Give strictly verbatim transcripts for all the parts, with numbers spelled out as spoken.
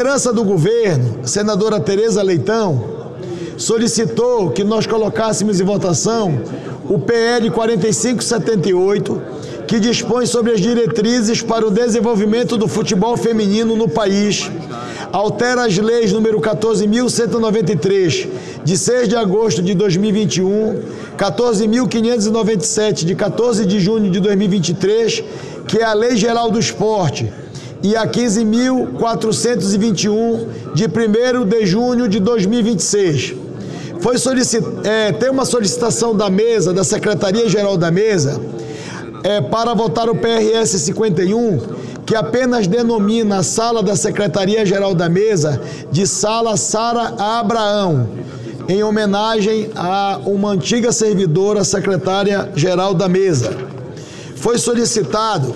liderança do governo, a senadora Tereza Leitão, solicitou que nós colocássemos em votação o P L quarenta e cinco setenta e oito, que dispõe sobre as diretrizes para o desenvolvimento do futebol feminino no país, altera as leis número quatorze mil cento e noventa e três, de seis de agosto de dois mil e vinte e um, quatorze mil quinhentos e noventa e sete, de quatorze de junho de dois mil e vinte e três, que é a Lei Geral do Esporte, e a quinze mil quatrocentos e vinte e um, de primeiro de junho de dois mil e vinte e seis. Foi solicit... é, tem uma solicitação da mesa, da Secretaria-Geral da Mesa, é, para votar o P R S cinquenta e um, que apenas denomina a sala da Secretaria-Geral da Mesa de Sala Sara Abraão, em homenagem a uma antiga servidora secretária-geral da Mesa. Foi solicitado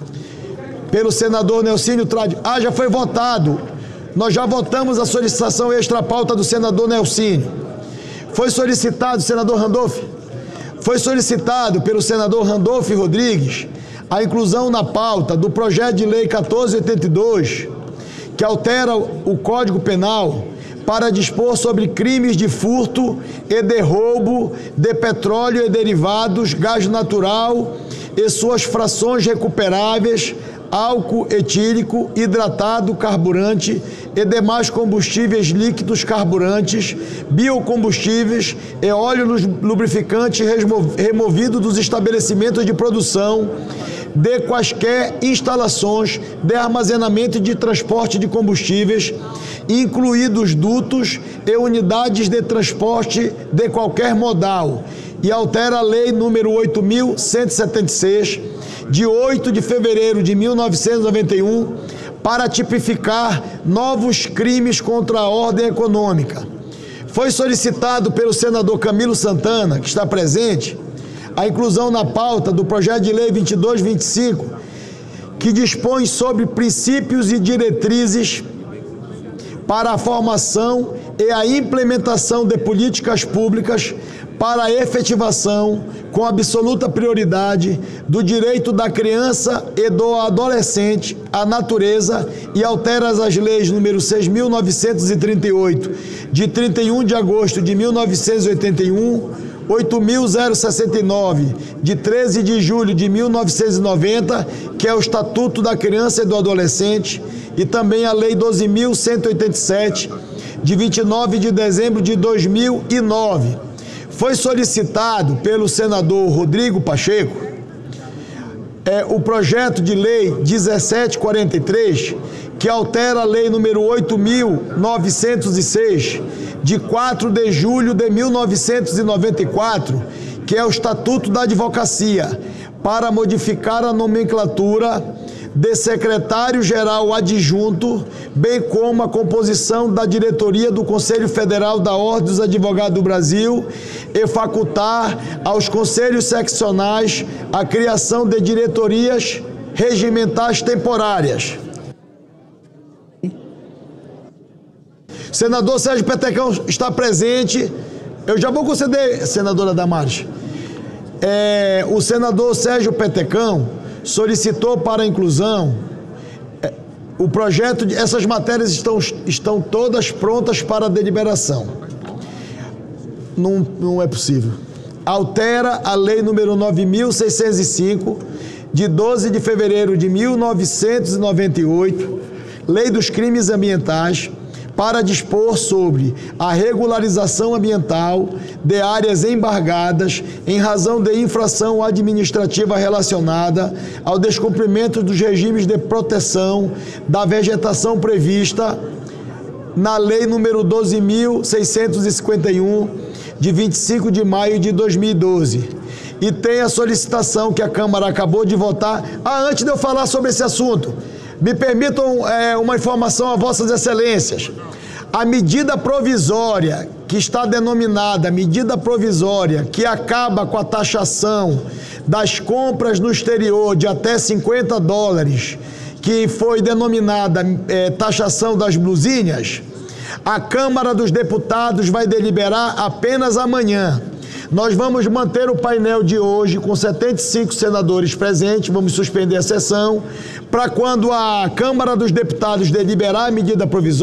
pelo senador Nelcínio Trade. Ah, já foi votado. Nós já votamos a solicitação extra-pauta do senador Nelcínio. Foi solicitado, senador Randolph, foi solicitado pelo senador Randolph Rodrigues a inclusão na pauta do projeto de lei quatorze oitenta e dois, que altera o Código Penal para dispor sobre crimes de furto e de roubo de petróleo e derivados, gás natural e suas frações recuperáveis, álcool etílico, hidratado, carburante e demais combustíveis líquidos carburantes, biocombustíveis e óleo lubrificante removido dos estabelecimentos de produção de quaisquer instalações de armazenamento e de transporte de combustíveis, incluídos dutos e unidades de transporte de qualquer modal, e altera a lei número oito mil cento e setenta e seis, de oito de fevereiro de mil novecentos e noventa e um, para tipificar novos crimes contra a ordem econômica. Foi solicitado pelo senador Camilo Santana, que está presente, a inclusão na pauta do projeto de lei vinte e dois vinte e cinco, que dispõe sobre princípios e diretrizes para a formação e a implementação de políticas públicas para a efetivação, com absoluta prioridade, do direito da criança e do adolescente à natureza, e altera as leis número seis mil novecentos e trinta e oito, de trinta e um de agosto de mil novecentos e oitenta e um, oito mil sessenta e nove, de treze de julho de mil novecentos e noventa, que é o Estatuto da Criança e do Adolescente, e também a Lei doze mil cento e oitenta e sete, de vinte e nove de dezembro de dois mil e nove. Foi solicitado pelo senador Rodrigo Pacheco é, o projeto de lei dezessete quarenta e três, que altera a lei número oito mil novecentos e seis, de quatro de julho de mil novecentos e noventa e quatro, que é o Estatuto da Advocacia, para modificar a nomenclatura de secretário-geral adjunto, bem como a composição da diretoria do Conselho Federal da Ordem dos Advogados do Brasil, e facultar aos conselhos seccionais a criação de diretorias regimentais temporárias. Senador Sérgio Petecão está presente. Eu já vou conceder, senadora Damares. É, o senador Sérgio Petecão solicitou para a inclusão é, o projeto de... Essas matérias estão, estão todas prontas para deliberação. Não, não é possível. Altera a lei número nove mil seiscentos e cinco, de doze de fevereiro de mil novecentos e noventa e oito, Lei dos Crimes Ambientais, para dispor sobre a regularização ambiental de áreas embargadas em razão de infração administrativa relacionada ao descumprimento dos regimes de proteção da vegetação prevista na Lei número doze mil seiscentos e cinquenta e um, de vinte e cinco de maio de dois mil e doze. E tem a solicitação que a Câmara acabou de votar. Ah, antes de eu falar sobre esse assunto, me permitam é, uma informação a Vossas Excelências. A medida provisória, que está denominada medida provisória, que acaba com a taxação das compras no exterior de até cinquenta dólares, que foi denominada é, taxação das blusinhas, a Câmara dos Deputados vai deliberar apenas amanhã. Nós vamos manter o painel de hoje com setenta e cinco senadores presentes, vamos suspender a sessão, para quando a Câmara dos Deputados deliberar a medida provisória,